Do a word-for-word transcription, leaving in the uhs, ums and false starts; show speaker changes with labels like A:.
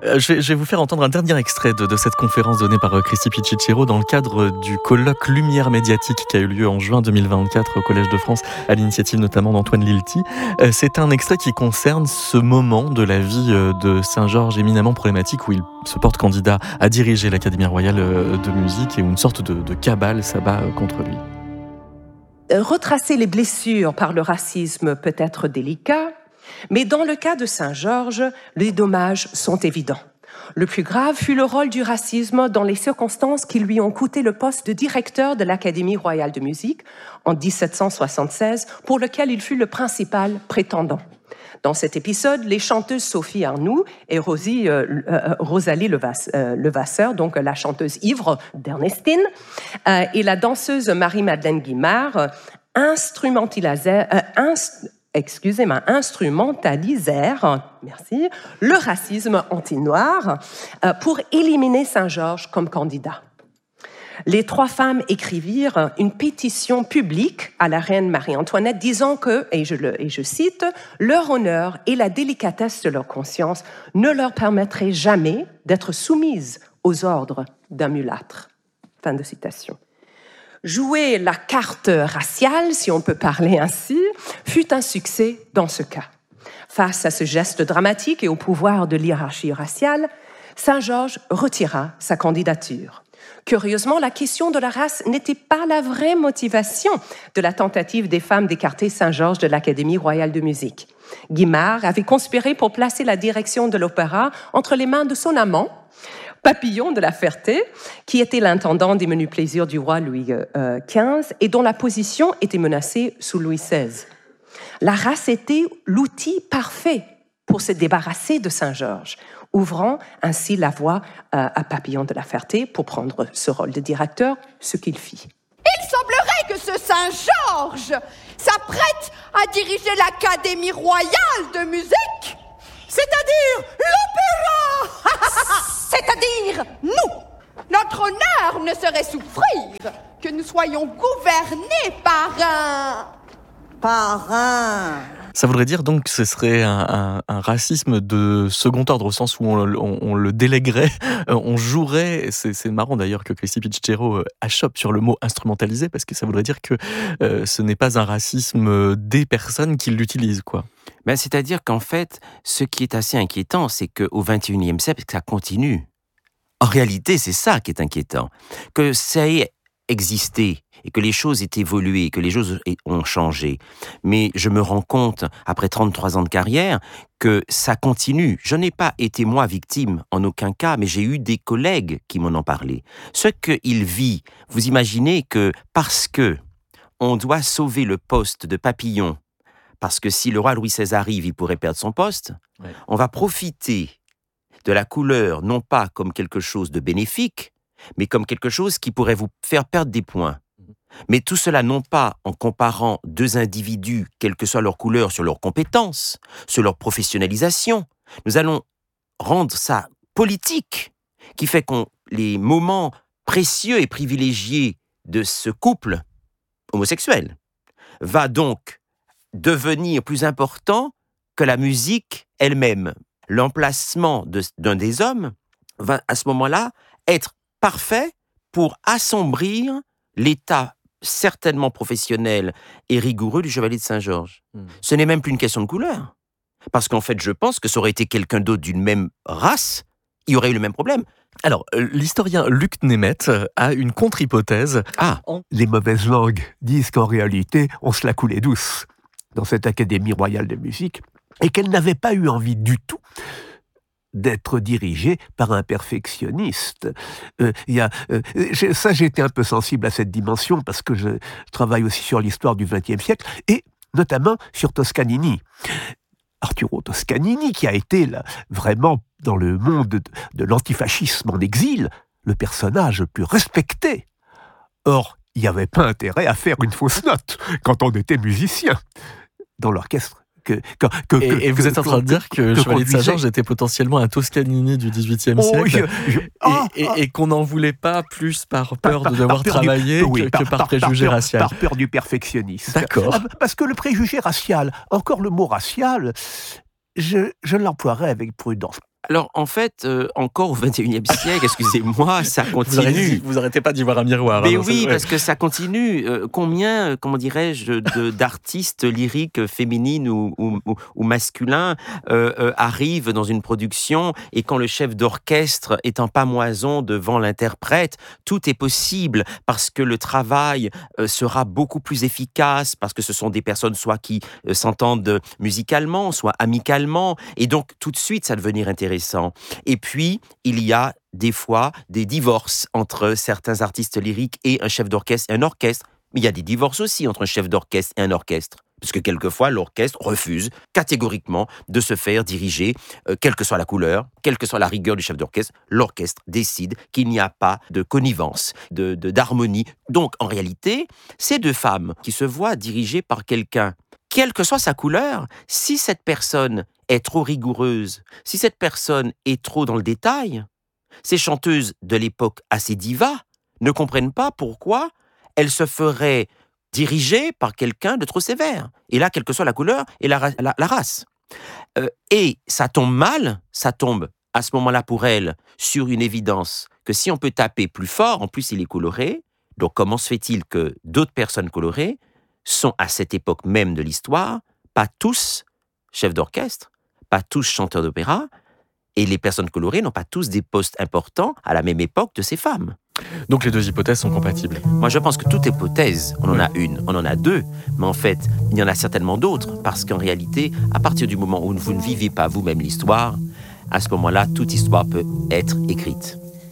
A: Euh, je, vais, je vais vous faire entendre un dernier extrait de, de cette conférence donnée par euh, Christy Pichichero dans le cadre du colloque Lumière médiatique qui a eu lieu en juin deux mille vingt-quatre au Collège de France, à l'initiative notamment d'Antoine Lilti. Euh, c'est un extrait qui concerne ce moment de la vie euh, de Saint-Georges éminemment problématique où il se porte candidat à diriger l'Académie royale euh, de musique et où une sorte de, de cabale s'abat euh, contre lui.
B: Retracer les blessures par le racisme peut être délicat, mais dans le cas de Saint-Georges, les dommages sont évidents. Le plus grave fut le rôle du racisme dans les circonstances qui lui ont coûté le poste de directeur de l'Académie royale de musique en dix-sept cent soixante-seize, pour lequel il fut le principal prétendant. Dans cet épisode, les chanteuses Sophie Arnoux et Rosie, euh, euh, Rosalie Levasseur, euh, Levasseur, donc la chanteuse ivre d'Ernestine, euh, et la danseuse Marie-Madeleine Guimard, euh, instrumentalisèrent, euh, inst- excusez-moi, instrumentalisèrent, merci, le racisme anti-noir euh, pour éliminer Saint-Georges comme candidat. Les trois femmes écrivirent une pétition publique à la reine Marie-Antoinette disant que, et je, le, et je cite, « leur honneur et la délicatesse de leur conscience ne leur permettraient jamais d'être soumises aux ordres d'un mulâtre. » Fin de citation. Jouer la carte raciale, si on peut parler ainsi, fut un succès dans ce cas. Face à ce geste dramatique et au pouvoir de l'hiérarchie raciale, Saint-Georges retira sa candidature. Curieusement, la question de la race n'était pas la vraie motivation de la tentative des femmes d'écarter Saint-Georges de l'Académie royale de musique. Guimard avait conspiré pour placer la direction de l'opéra entre les mains de son amant, Papillon de la Ferté, qui était l'intendant des menus plaisirs du roi Louis quinze et dont la position était menacée sous Louis seize. La race était l'outil parfait pour se débarrasser de Saint-Georges, ouvrant ainsi la voie à Papillon de la Ferté pour prendre ce rôle de directeur, ce qu'il fit.
C: Il semblerait que ce Saint-Georges s'apprête à diriger l'Académie royale de musique, c'est-à-dire l'opéra. C'est-à-dire nous. Notre honneur ne saurait souffrir que nous soyons gouvernés par un...
D: Par un...
A: Ça voudrait dire donc que ce serait un, un, un racisme de second ordre, au sens où on, on, on le déléguerait, on jouerait. C'est, c'est marrant d'ailleurs que Christy Pichichero achoppe sur le mot instrumentalisé, parce que ça voudrait dire que euh, ce n'est pas un racisme des personnes qui l'utilisent, quoi.
E: Ben, c'est-à-dire qu'en fait, ce qui est assez inquiétant, c'est qu'au vingt et unième siècle, ça continue. En réalité, c'est ça qui est inquiétant. Que ça ait existé et que les choses aient évolué, que les choses ont changé. Mais je me rends compte, après trente-trois ans de carrière, que ça continue. Je n'ai pas été, moi, victime en aucun cas, mais j'ai eu des collègues qui m'en ont parlé. Ce qu'il vit, vous imaginez que parce que on doit sauver le poste de Papillon, parce que si le roi Louis seize arrive, il pourrait perdre son poste, ouais. On va profiter de la couleur, non pas comme quelque chose de bénéfique, mais comme quelque chose qui pourrait vous faire perdre des points. Mais tout cela non pas en comparant deux individus, quelle que soit leur couleur, sur leurs compétences, sur leur professionnalisation. Nous allons rendre ça politique, qui fait que les moments précieux et privilégiés de ce couple homosexuel va donc devenir plus important que la musique elle-même. L'emplacement de, d'un des hommes va à ce moment-là être parfait pour assombrir l'état certainement professionnel et rigoureux du chevalier de Saint-Georges. Mmh. Ce n'est même plus une question de couleur. Parce qu'en fait, je pense que ça aurait été quelqu'un d'autre d'une même race, il y aurait eu le même problème.
A: Alors, euh, l'historien Luc Nemeth a une contre-hypothèse.
F: Ah, les mauvaises langues disent qu'en réalité, on se la coulait douce dans cette Académie royale de musique, et qu'elle n'avait pas eu envie du tout d'être dirigée par un perfectionniste. Euh, y a, euh, ça, j'ai été un peu sensible à cette dimension, parce que je travaille aussi sur l'histoire du vingtième siècle, et notamment sur Toscanini. Arturo Toscanini, qui a été là, vraiment, dans le monde de, de l'antifascisme en exil, le personnage le plus respecté. Or, il n'y avait pas intérêt à faire une fausse note quand on était musicien dans l'orchestre. Que, que, que,
A: et,
F: que,
A: et vous êtes en train de dire que, que Chevalier de Saint-Georges était potentiellement un Toscanini du dix-huitième
F: oh,
A: siècle,
F: je, je,
A: et,
F: ah,
A: et,
F: ah,
A: et qu'on n'en voulait pas plus par peur
F: par,
A: de devoir
F: par peur
A: travailler
F: du, oui,
A: que,
F: par,
A: que par,
F: par
A: préjugé
F: par,
A: racial.
F: Par peur du perfectionniste.
A: D'accord.
F: Parce que le préjugé racial, encore le mot racial, je, je l'emploierais avec prudence.
E: Alors, en fait, euh, encore au vingt et unième siècle, excusez-moi, ça
A: Vous arrêtez,
E: continue.
A: vous arrêtez pas d'y voir un miroir.
E: Mais
A: hein,
E: oui,
A: c'est-
E: parce que ça continue. Euh, combien, euh, comment dirais-je, de- d'artistes lyriques féminines ou, ou, ou- ou masculins euh, euh, arrivent dans une production et quand le chef d'orchestre est en pamoison devant l'interprète, tout est possible parce que le travail euh, sera beaucoup plus efficace, parce que ce sont des personnes soit qui euh, s'entendent musicalement, soit amicalement, et donc tout de suite ça va devenir intéressant. Et puis, il y a des fois des divorces entre certains artistes lyriques et un chef d'orchestre et un orchestre. Mais il y a des divorces aussi entre un chef d'orchestre et un orchestre. Parce que quelquefois, l'orchestre refuse catégoriquement de se faire diriger, euh, quelle que soit la couleur, quelle que soit la rigueur du chef d'orchestre. L'orchestre décide qu'il n'y a pas de connivence, de, de- d'harmonie. Donc, en réalité, ces deux femmes qui se voient dirigées par quelqu'un, quelle que soit sa couleur, si cette personne est trop rigoureuse, si cette personne est trop dans le détail, ces chanteuses de l'époque assez divas ne comprennent pas pourquoi elles se feraient diriger par quelqu'un de trop sévère. Et là, quelle que soit la couleur et la, ra- la- la race. Euh, et ça tombe mal, ça tombe à ce moment-là pour elles sur une évidence que si on peut taper plus fort, en plus il est coloré, donc comment se fait-il que d'autres personnes colorées sont à cette époque même de l'histoire, pas tous chefs d'orchestre, pas tous chanteurs d'opéra, et les personnes colorées n'ont pas tous des postes importants à la même époque de ces femmes.
A: Donc les deux hypothèses sont compatibles.
E: Moi, je pense que toute hypothèse, on en a une, on en a deux, mais en fait, il y en a certainement d'autres, parce qu'en réalité, à partir du moment où vous ne vivez pas vous-même l'histoire, à ce moment-là, toute histoire peut être écrite.